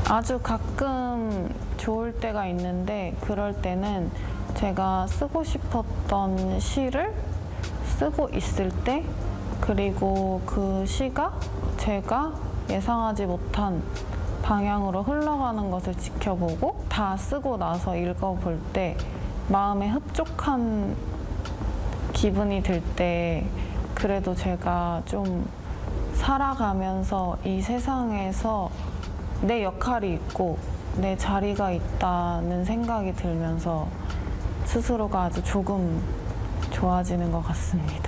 아주 가끔 좋을 때가 있는데 그럴 때는 제가 쓰고 싶었던 시를 쓰고 있을 때 그리고 그 시가 제가 예상하지 못한 방향으로 흘러가는 것을 지켜보고 다 쓰고 나서 읽어볼 때 마음에 흡족한 기분이 들 때 그래도 제가 좀 살아가면서 이 세상에서 내 역할이 있고 내 자리가 있다는 생각이 들면서 스스로가 아주 조금 좋아지는 것 같습니다.